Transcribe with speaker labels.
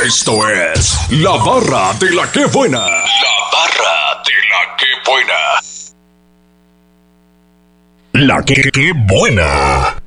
Speaker 1: Esto es La Barra de la Que Buena. La Barra de la Que Buena. La Que Buena.